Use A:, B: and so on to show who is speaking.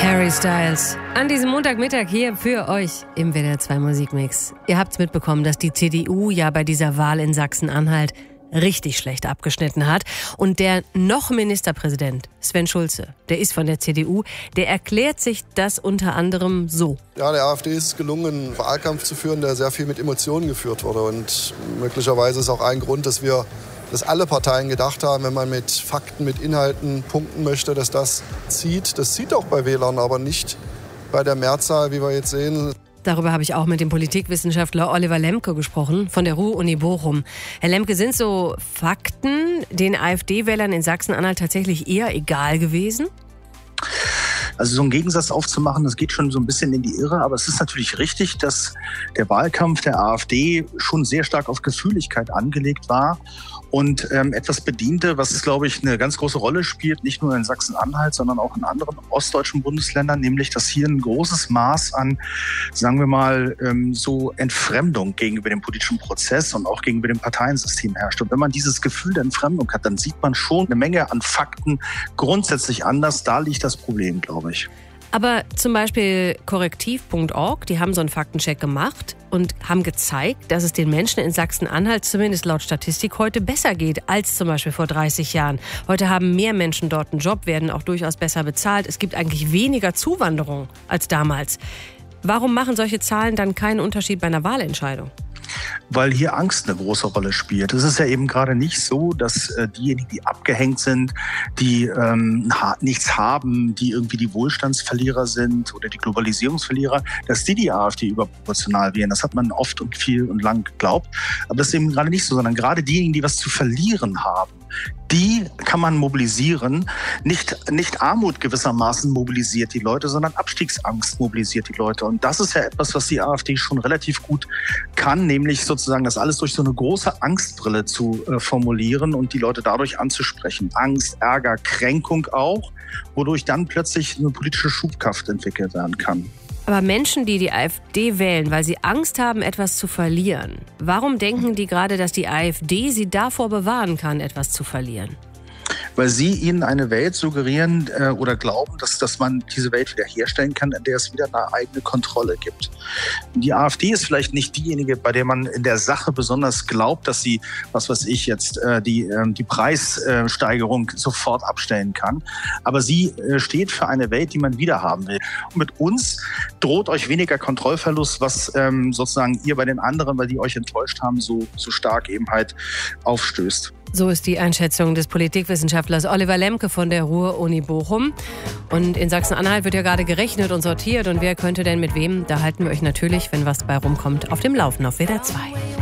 A: Harry Styles. An diesem Montagmittag hier für euch im WDR 2 Musikmix. Ihr habt's mitbekommen, dass die CDU ja bei dieser Wahl in Sachsen-Anhalt richtig schlecht abgeschnitten hat. Und der noch Ministerpräsident, Sven Schulze, der ist von der CDU, der erklärt sich das unter anderem so.
B: Ja, der AfD ist es gelungen, einen Wahlkampf zu führen, der sehr viel mit Emotionen geführt wurde. Und möglicherweise ist auch ein Grund, dass alle Parteien gedacht haben, wenn man mit Fakten, mit Inhalten punkten möchte, dass das zieht. Das zieht auch bei Wählern, aber nicht bei der Mehrzahl, wie wir jetzt sehen.
A: Darüber habe ich auch mit dem Politikwissenschaftler Oliver Lemke gesprochen, von der Ruhr-Uni Bochum. Herr Lemke, sind so Fakten den AfD-Wählern in Sachsen-Anhalt tatsächlich eher egal gewesen?
C: Also so einen Gegensatz aufzumachen, das geht schon so ein bisschen in die Irre. Aber es ist natürlich richtig, dass der Wahlkampf der AfD schon sehr stark auf Gefühligkeit angelegt war und etwas bediente, was, glaube ich, eine ganz große Rolle spielt, nicht nur in Sachsen-Anhalt, sondern auch in anderen ostdeutschen Bundesländern, nämlich, dass hier ein großes Maß an, sagen wir mal, so Entfremdung gegenüber dem politischen Prozess und auch gegenüber dem Parteiensystem herrscht. Und wenn man dieses Gefühl der Entfremdung hat, dann sieht man schon eine Menge an Fakten grundsätzlich anders. Da liegt das Problem, glaube ich.
A: Aber zum Beispiel korrektiv.org, die haben so einen Faktencheck gemacht und haben gezeigt, dass es den Menschen in Sachsen-Anhalt zumindest laut Statistik heute besser geht als zum Beispiel vor 30 Jahren. Heute haben mehr Menschen dort einen Job, werden auch durchaus besser bezahlt. Es gibt eigentlich weniger Zuwanderung als damals. Warum machen solche Zahlen dann keinen Unterschied bei einer Wahlentscheidung?
C: Weil hier Angst eine große Rolle spielt. Es ist ja eben gerade nicht so, dass diejenigen, die abgehängt sind, die nichts haben, die irgendwie die Wohlstandsverlierer sind oder die Globalisierungsverlierer, dass die AfD überproportional wählen. Das hat man oft und viel und lang geglaubt. Aber das ist eben gerade nicht so, sondern gerade diejenigen, die was zu verlieren haben, die kann man mobilisieren. Nicht Armut gewissermaßen mobilisiert die Leute, sondern Abstiegsangst mobilisiert die Leute. Und das ist ja etwas, was die AfD schon relativ gut kann, nämlich sozusagen das alles durch so eine große Angstbrille zu formulieren und die Leute dadurch anzusprechen. Angst, Ärger, Kränkung auch, wodurch dann plötzlich eine politische Schubkraft entwickelt werden kann.
A: Aber Menschen, die die AfD wählen, weil sie Angst haben, etwas zu verlieren, warum denken die gerade, dass die AfD sie davor bewahren kann, etwas zu verlieren?
C: Weil sie ihnen eine Welt suggerieren oder glauben, dass man diese Welt wiederherstellen kann, in der es wieder eine eigene Kontrolle gibt. Die AfD ist vielleicht nicht diejenige, bei der man in der Sache besonders glaubt, dass sie, was weiß ich jetzt, die Preissteigerung sofort abstellen kann. Aber sie steht für eine Welt, die man wieder haben will. Und mit uns droht euch weniger Kontrollverlust, was sozusagen ihr bei den anderen, weil die euch enttäuscht haben, so stark eben halt aufstößt.
A: So ist die Einschätzung des Politikwissenschaftlers Oliver Lemke von der Ruhr-Uni Bochum. Und in Sachsen-Anhalt wird ja gerade gerechnet und sortiert. Und wer könnte denn mit wem? Da halten wir euch natürlich, wenn was bei rumkommt, auf dem Laufen auf WDR 2.